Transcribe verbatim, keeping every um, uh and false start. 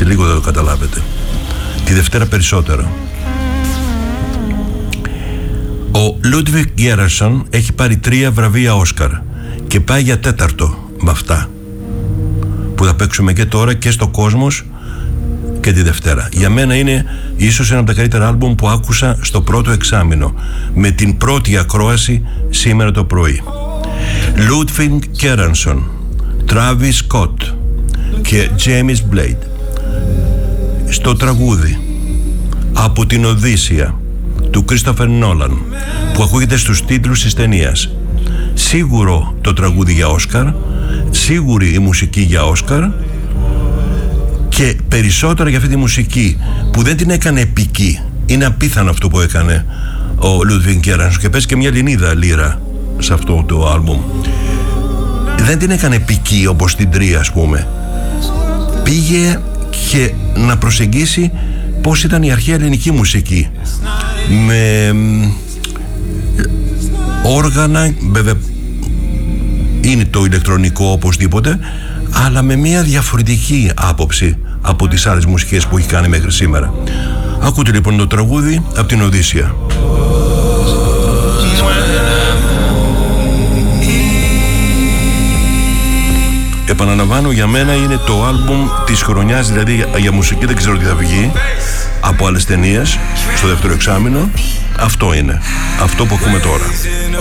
λίγο θα το καταλάβετε. Τη Δευτέρα περισσότερο. Ο Λούντβιγκ Γκέρανσον έχει πάρει τρία βραβεία Όσκαρ και πάει για τέταρτο με αυτά που θα παίξουμε και τώρα και στο Κόσμος και τη Δευτέρα. Για μένα είναι ίσως ένα από τα καλύτερα άλμπουμ που άκουσα στο πρώτο εξάμηνο, με την πρώτη ακρόαση σήμερα το πρωί. Λούντβιγκ Γκέρανσον, Τράβις Σκοτ και Τζέιμις Μπλέιντ στο τραγούδι από την Οδύσσεια του Κρίστοφερ Νόλαν, που ακούγεται στους τίτλους της ταινίας. Σίγουρο το τραγούδι για Όσκαρ, σίγουρη η μουσική για Όσκαρ, και περισσότερα για αυτή τη μουσική που δεν την έκανε επική. Είναι απίθανο αυτό που έκανε ο Λούντβιγκ Γκέρανσον, και παίζει και μια Ελληνίδα λύρα σε αυτό το άλμπουμ. Δεν την έκανε επική όπως την τρία, ας πούμε. Πήγε και να προσεγγίσει πώς ήταν η αρχαία ελληνική μουσική, με όργανα, βέβαια είναι το ηλεκτρονικό οπωσδήποτε, αλλά με μια διαφορετική άποψη από τις άλλες μουσικές που έχει κάνει μέχρι σήμερα. Ακούτε λοιπόν το τραγούδι από την Οδύσσεια. Επαναλαμβάνω, για μένα είναι το άλμπουμ της χρονιάς, δηλαδή για μουσική δεν ξέρω τι θα βγει από άλλες ταινίες στο δεύτερο εξάμηνο. Αυτό είναι, αυτό που ακούμε τώρα.